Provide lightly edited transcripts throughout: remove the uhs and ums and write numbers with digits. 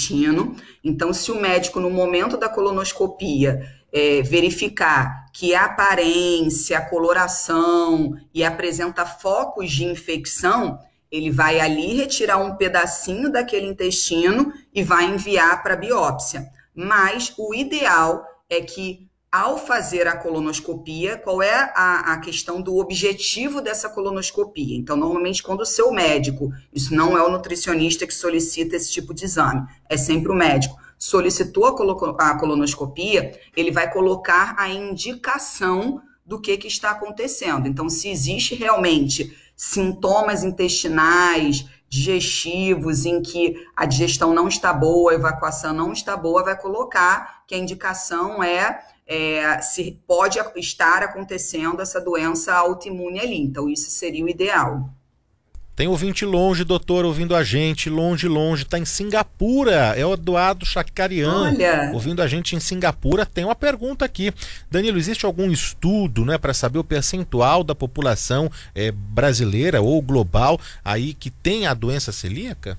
intestino. Então, se o médico, no momento da colonoscopia, verificar que a aparência, a coloração e apresenta focos de infecção, ele vai ali retirar um pedacinho daquele intestino e vai enviar para biópsia. Mas o ideal é que, ao fazer a colonoscopia, qual é a questão do objetivo dessa colonoscopia? Então, normalmente, quando o seu médico, isso não é o nutricionista que solicita esse tipo de exame, é sempre o médico, solicitou a colonoscopia, ele vai colocar a indicação do que está acontecendo. Então, se existe realmente sintomas intestinais, digestivos, em que a digestão não está boa, a evacuação não está boa, vai colocar que a indicação se pode estar acontecendo essa doença autoimune ali. Então, isso seria o ideal. Tem ouvinte longe, doutor, ouvindo a gente, longe, tá em Singapura, é o Eduardo Chacarian, ouvindo a gente em Singapura. Tem uma pergunta aqui: Danilo, existe algum estudo, né, para saber o percentual da população brasileira ou global aí que tem a doença celíaca?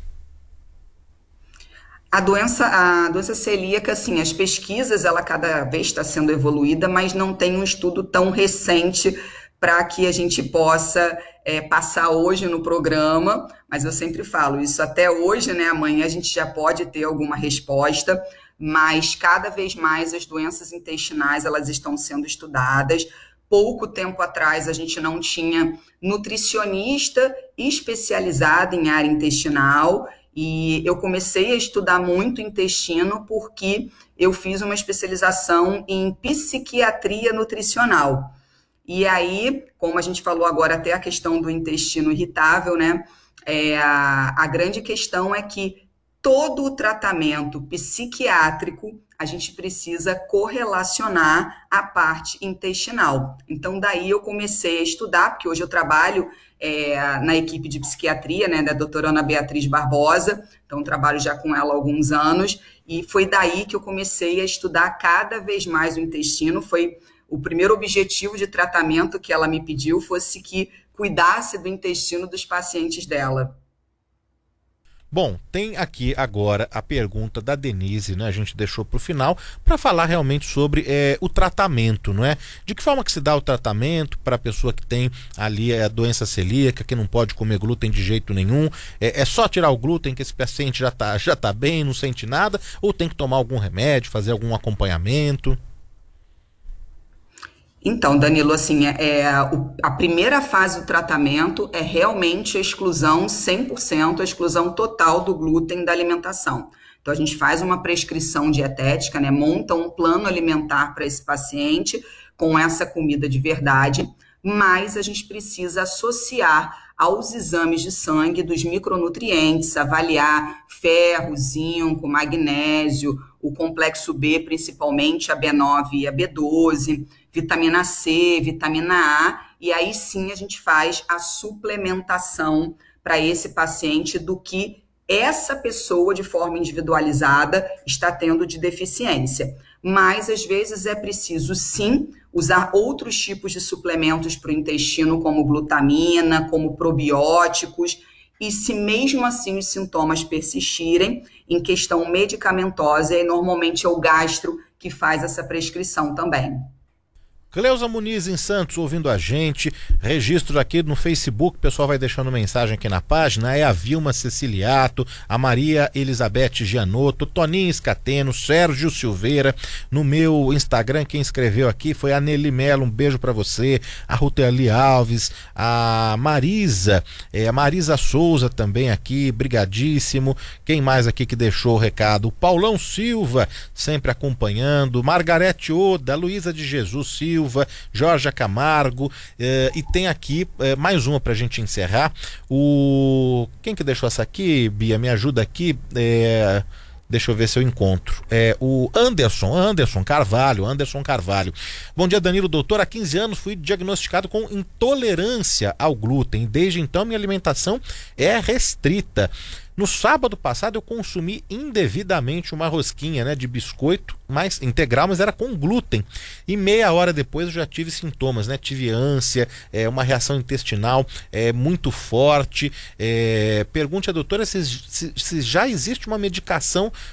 A doença celíaca, assim, as pesquisas, ela cada vez está sendo evoluída, mas não tem um estudo tão recente para que a gente possa passar hoje no programa, mas eu sempre falo, isso até hoje, né, amanhã a gente já pode ter alguma resposta, mas cada vez mais as doenças intestinais, elas estão sendo estudadas. Pouco tempo atrás a gente não tinha nutricionista especializado em área intestinal, e eu comecei a estudar muito intestino porque eu fiz uma especialização em psiquiatria nutricional. E aí, como a gente falou agora, até a questão do intestino irritável, né? A grande questão é que todo o tratamento psiquiátrico a gente precisa correlacionar a parte intestinal. Então, daí eu comecei a estudar, porque hoje eu trabalho na equipe de psiquiatria, né, da doutora Ana Beatriz Barbosa, então trabalho já com ela há alguns anos, e foi daí que eu comecei a estudar cada vez mais o intestino. Foi o primeiro objetivo de tratamento que ela me pediu, fosse que cuidasse do intestino dos pacientes dela. Bom, tem aqui agora a pergunta da Denise, né? A gente deixou para o final para falar realmente sobre o tratamento, não é? De que forma que se dá o tratamento para a pessoa que tem ali a doença celíaca, que não pode comer glúten de jeito nenhum? É só tirar o glúten que esse paciente já tá bem, não sente nada? Ou tem que tomar algum remédio, fazer algum acompanhamento? Então, Danilo, assim, a primeira fase do tratamento é realmente a exclusão 100%, a exclusão total do glúten da alimentação. Então, a gente faz uma prescrição dietética, né, monta um plano alimentar para esse paciente com essa comida de verdade, mas a gente precisa associar aos exames de sangue dos micronutrientes, avaliar ferro, zinco, magnésio, o complexo B, principalmente a B9 e a B12, vitamina C, vitamina A, e aí sim a gente faz a suplementação para esse paciente do que essa pessoa, de forma individualizada, está tendo de deficiência. Mas, às vezes, é preciso, sim, usar outros tipos de suplementos para o intestino, como glutamina, como probióticos, e se mesmo assim os sintomas persistirem, em questão medicamentosa, normalmente é o gastro que faz essa prescrição também. Cleusa Muniz em Santos ouvindo a gente, registro aqui no Facebook, o pessoal vai deixando mensagem aqui na página, é a Vilma Ceciliato, a Maria Elizabeth Gianotto, Toninho Escateno, Sérgio Silveira, no meu Instagram quem escreveu aqui foi a Nelly Mello, um beijo pra você, a Ruteli Alves, a Marisa Souza também aqui, brigadíssimo, quem mais aqui que deixou o recado? O Paulão Silva, sempre acompanhando, Margarete Oda, Luísa de Jesus Silva, Jorge Camargo, e tem aqui mais uma pra gente encerrar. Quem que deixou essa aqui, Bia? Me ajuda aqui. Deixa eu ver se eu encontro. O Anderson Carvalho. Bom dia, Danilo. Doutor, há 15 anos fui diagnosticado com intolerância ao glúten. Desde então minha alimentação é restrita. No sábado passado eu consumi indevidamente uma rosquinha, né, de biscoito, mas integral, mas era com glúten. E meia hora depois eu já tive sintomas, né? Tive ânsia, uma reação intestinal muito forte. Pergunte à doutora se já existe uma medicação